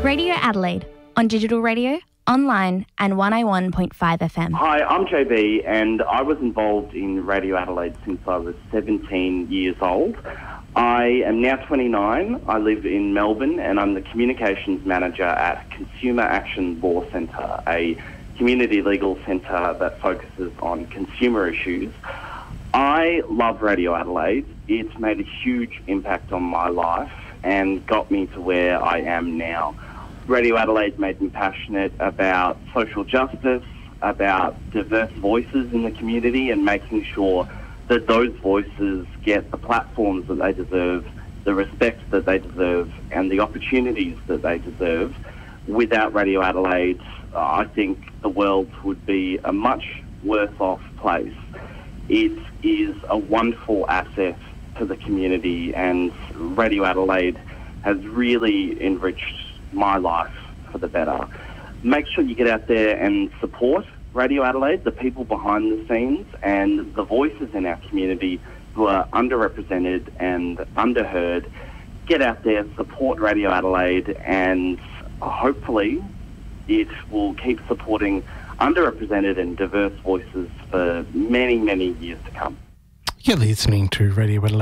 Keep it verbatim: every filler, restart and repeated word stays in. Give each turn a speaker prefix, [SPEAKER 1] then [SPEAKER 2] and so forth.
[SPEAKER 1] Radio Adelaide, on digital radio, online and one oh one point five F M.
[SPEAKER 2] Hi, I'm J B and I was involved in Radio Adelaide since I was seventeen years old. I am now twenty-nine. I live in Melbourne and I'm the Communications Manager at Consumer Action Law Centre, a community legal centre that focuses on consumer issues. I love Radio Adelaide. It's made a huge impact on my life and got me to where I am now. Radio Adelaide made me passionate about social justice, about diverse voices in the community and making sure that those voices get the platforms that they deserve, the respect that they deserve and the opportunities that they deserve. Without Radio Adelaide, I think the world would be a much worse off place. It is a wonderful asset to the community and Radio Adelaide has really enriched my life for the better. Make sure you get out there and support Radio Adelaide, the people behind the scenes and the voices in our community who are underrepresented and underheard. Get out there, support Radio Adelaide and hopefully it will keep supporting underrepresented and diverse voices for many, many years to come.
[SPEAKER 3] You're listening to Radio Adelaide.